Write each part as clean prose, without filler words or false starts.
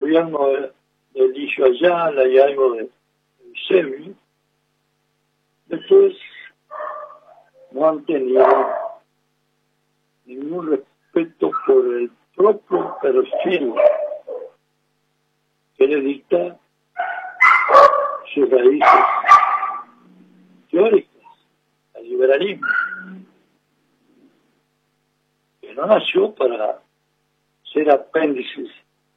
gobierno de Eligio Ayala y algo de Eusebio, después no han tenido ningún respeto por el propio perfil que le dicta sus raíces teóricas, al liberalismo, que no nació para ser apéndices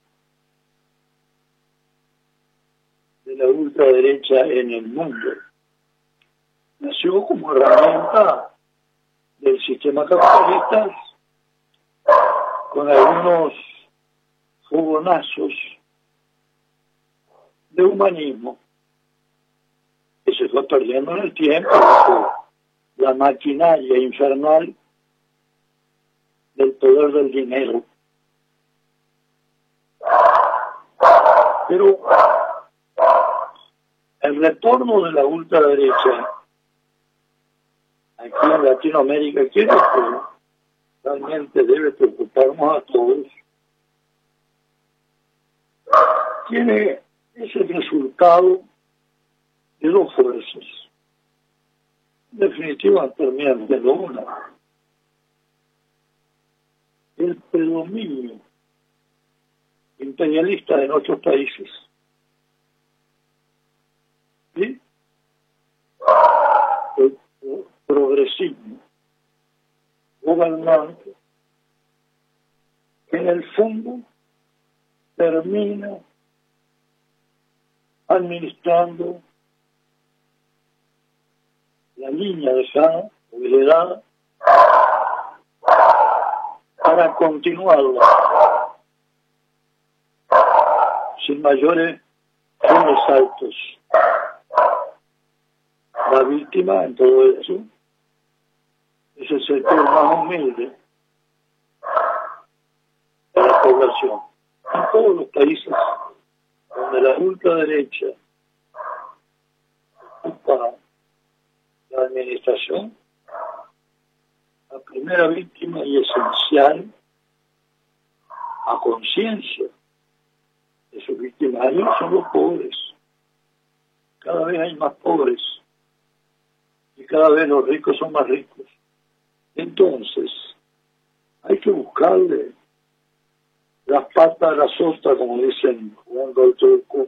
de la ultraderecha en el mundo. Nació como herramienta del sistema capitalista con algunos fogonazos de humanismo que se fue perdiendo en el tiempo bajo la maquinaria infernal del poder del dinero. Pero el retorno de la ultraderecha aquí en Latinoamérica, que es lo que realmente debe preocuparnos a todos, es el resultado de dos fuerzas. En definitiva, también de una. El predominio imperialista de nuestros países. ¿Sí? El progresismo gobernante que en el fondo termina administrando la línea dejada o heredada para continuarla sin mayores sobresaltos. La víctima en todo eso es el sector más humilde de la población. En todos los países donde la ultraderecha ocupa la administración, la primera víctima y esencial, a conciencia de sus victimarios, son los pobres. Cada vez hay más pobres y cada vez los ricos son más ricos. Entonces, hay que buscarle las patas a la sota, como dicen jugando al truco.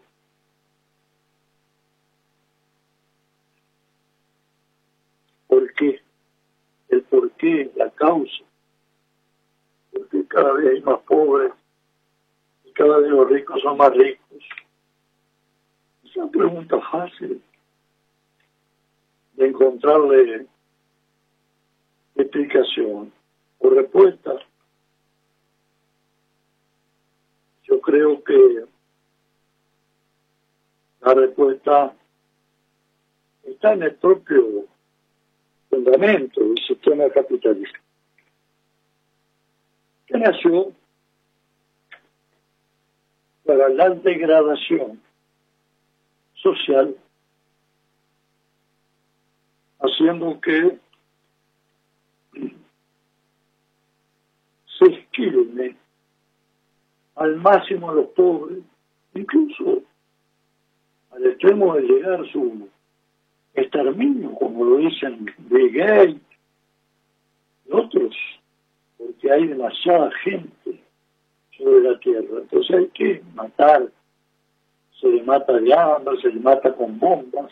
¿Por qué? El por qué, la causa. Porque cada vez hay más pobres y cada vez los ricos son más ricos. Es una pregunta fácil de encontrarle explicación o respuesta. Yo creo que la respuesta está en el propio fundamento del sistema capitalista, que nació para la degradación social, haciendo que se esquilme al máximo a los pobres, incluso al extremo de llegar su exterminio, como lo dicen Bill Gates y otros, porque hay demasiada gente sobre la tierra. Entonces hay que matar. Se le mata de hambre, se le mata con bombas,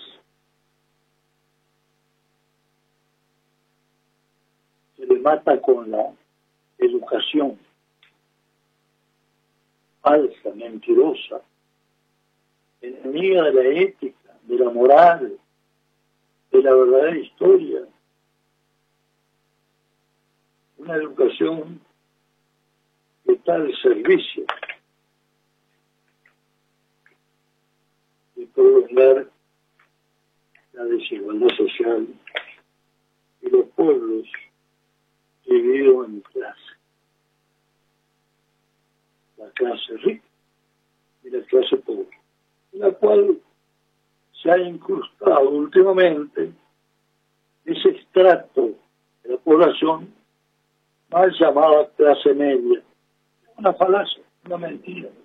se le mata con la educación falsa, mentirosa, enemiga de la ética, de la moral, de la verdadera historia. Una educación que está al servicio de prolongar la desigualdad social y los pueblos divididos en clases. La clase rica y la clase pobre, en la cual se ha incrustado últimamente ese extracto de la población mal llamada clase media. Una falacia, una mentira.